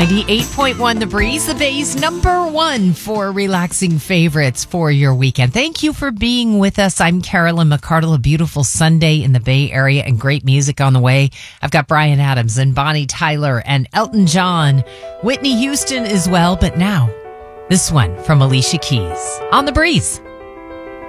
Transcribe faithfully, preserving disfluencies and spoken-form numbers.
ninety-eight point one The Breeze, the Bay's number one for relaxing favorites for your weekend. Thank you for being with us. I'm Carolyn McCardle. A beautiful Sunday in the Bay Area and great music on the way. I've got Bryan Adams and Bonnie Tyler and Elton John, Whitney Houston as well. But now, this one from Alicia Keys on The Breeze.